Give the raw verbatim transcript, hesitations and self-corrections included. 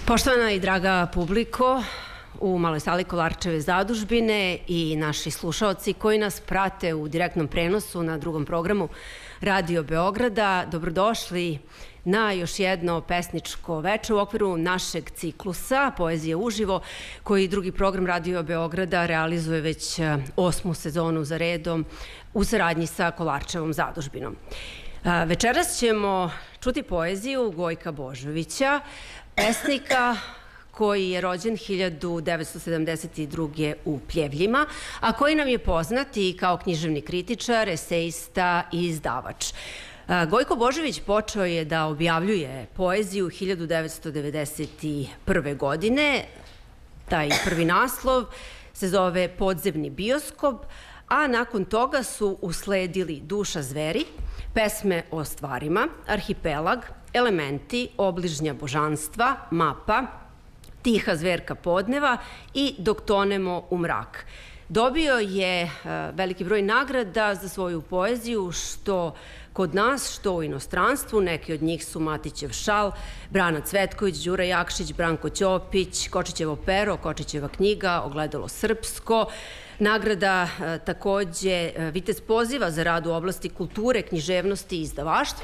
Poštovana i draga publiko, u Maloj sali Kolarčeve zadužbine i naši slušaoci koji nas prate u direktnom prenosu na drugom programu Radio Beograda, dobrodošli na još jedno pesničko veče u okviru našeg ciklusa Poezije uživo, koji drugi program Radio Beograda realizuje već osmu sezonu za redom u saradnji sa Kolarčevom zadužbinom. Večeras ćemo čuti poeziju Gojka Božovića, pesnika koji je rođen hiljadu devetsto sedamdeset druge u Pljevljima, a koji nam je poznat i kao književni kritičar, eseista i izdavač. Gojko Božović počeo je da objavljuje poeziju hiljadu devetsto devedeset prve. godine. Taj prvi naslov se zove Podzemni bioskop, a nakon toga su usledili Duša zveri, Pesme o stvarima, Arhipelag, Elementi, Obližnja božanstva, Mapa, Tiha zverka podneva i Dok tonemo u mrak. Dobio je veliki broj nagrada za svoju poeziju, što kod nas, što u inostranstvu. Neki od njih su Matićev šal, Brana Cvetković, Đura Jakšić, Branko Ćopić, Kočićevo pero, Kočićeva knjiga, Ogledalo srpsko. Nagrada takođe Vitez poziva za rad u oblasti kulture, književnosti i izdavaštva.